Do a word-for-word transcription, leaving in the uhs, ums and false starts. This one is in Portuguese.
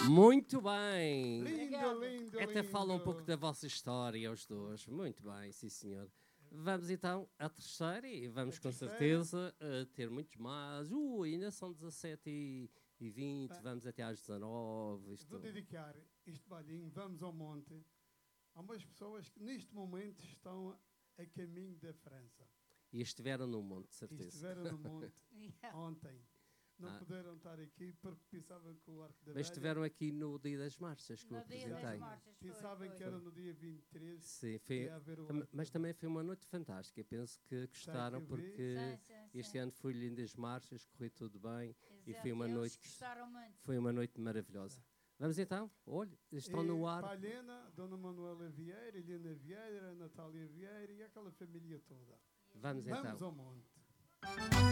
Muito bem. Lindo, lindo, Até lindo. fala um pouco da vossa história, os dois. Muito bem, sim senhor. Vamos então à terceira e vamos A com terceira. certeza uh, ter muitos mais. Uh, ainda são dezassete e vinte, Bem, vamos até às dezanove. Isto... Vou dedicar este balinho, vamos ao monte, a umas pessoas que neste momento estão a caminho da França. E estiveram no monte, de E certeza. estiveram no monte ontem. Não Ah. puderam estar aqui porque pensavam que o Arco da Mas Velha... estiveram aqui no Dia das Marchas que eu No Dia apresentei. das Marchas, foi, Pensavam foi. que era no dia vinte e três. Sim, que foi, ia haver o tam- Arco mas da também foi uma noite fantástica. Eu penso que gostaram que vi. porque Sim, sim, este sim. ano foi lindas marchas, correu tudo bem e Exato, foi uma eles noite que- gostaram muito. foi uma noite maravilhosa. Vamos então? Olha, estão E no ar. para a Helena, Dona Manuela Vieira, Helena Vieira, Natália Vieira e aquela família toda. Vamos Vamos então. ao monte.